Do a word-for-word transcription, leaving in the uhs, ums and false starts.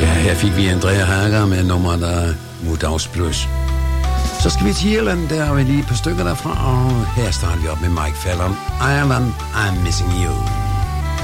Ja, her fik vi Andrea Hager med nummer, der Mudaus Plus. Så skal vi til Irland, der er vi lige et par stykker derfra, og her starter vi op med Mike Fallon. Ireland, I'm Missing You.